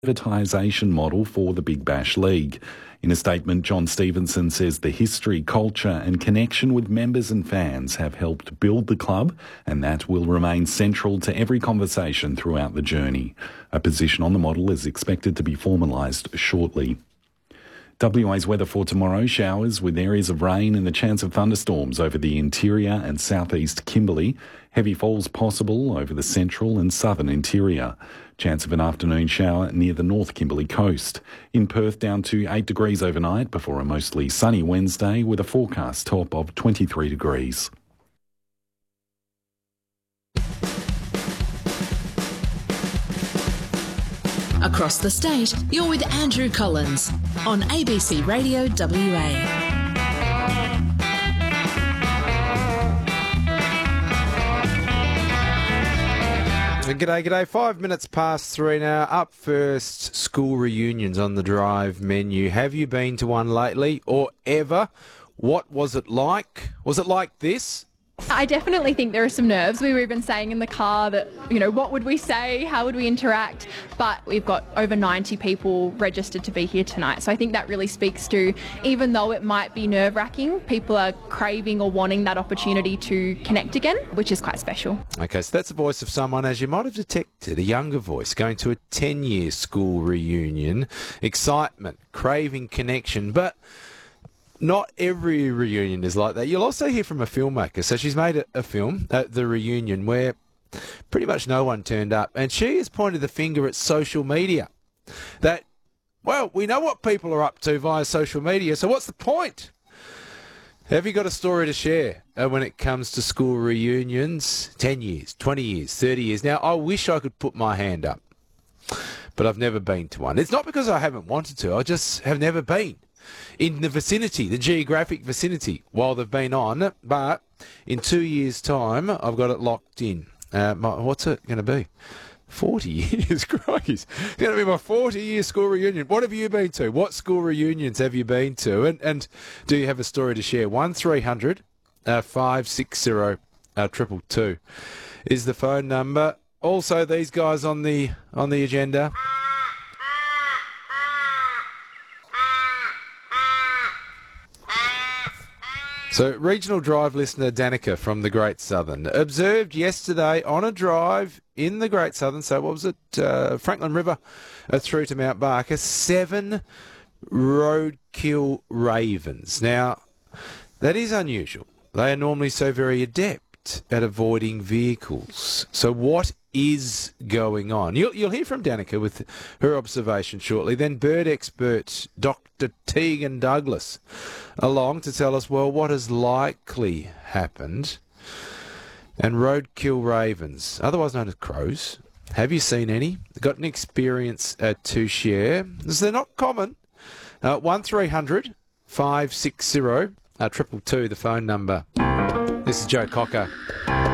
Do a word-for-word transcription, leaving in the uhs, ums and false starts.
privatisation model for the Big Bash League. In a statement, John Stevenson says the history, culture and connection with members and fans have helped build the club, and that will remain central to every conversation throughout the journey. A position on the model is expected to be formalised shortly. W A's weather for tomorrow: showers with areas of rain and the chance of thunderstorms over the interior and southeast Kimberley. Heavy falls possible over the central and southern interior. Chance of an afternoon shower near the North Kimberley coast. In Perth, down to eight degrees overnight before a mostly sunny Wednesday with a forecast top of twenty-three degrees. Across the state, you're with Andrew Collins on A B C Radio W A. G'day, g'day. Five minutes past three now. Up first, school reunions on the drive menu. Have you been to one lately or ever? What was it like? Was it like this? I definitely think there are some nerves. We were even saying in the car that, you know, what would we say? How would we interact? But we've got over ninety people registered to be here tonight. So I think that really speaks to, even though it might be nerve-wracking, people are craving or wanting that opportunity to connect again, which is quite special. Okay, so that's the voice of someone, as you might have detected, a younger voice going to a ten-year school reunion. Excitement, craving connection, but not every reunion is like that. You'll also hear from a filmmaker. So she's made a, a film at the reunion where pretty much no one turned up. And she has pointed the finger at social media. That, well, we know what people are up to via social media, so what's the point? Have you got a story to share uh, when it comes to school reunions? ten years, twenty years, thirty years. Now, I wish I could put my hand up, but I've never been to one. It's not because I haven't wanted to. I just have never been in the vicinity, the geographic vicinity, while they've been on. But in two years' time, I've got it locked in. Uh, my, what's it going to be? forty years, Christ. It's going to be my forty-year school reunion. What have you been to? What school reunions have you been to? And, and do you have a story to share? one three hundred, five six zero, two two is the phone number. Also, these guys on the on the agenda. So, Regional Drive listener Danica from the Great Southern observed yesterday on a drive in the Great Southern, so what was it, uh, Franklin River uh, through to Mount Barker, seven roadkill ravens. Now, that is unusual. They are normally so very adept at avoiding vehicles. So what is going on? You'll, you'll hear from Danica with her observation shortly. Then bird expert Doctor Tegan Douglas along to tell us, well, what has likely happened. And roadkill ravens, otherwise known as crows, have you seen any? Got an experience uh, to share? As they're not common. Uh, one three hundred, five six zero, two two two, the phone number. This is Joe Cocker.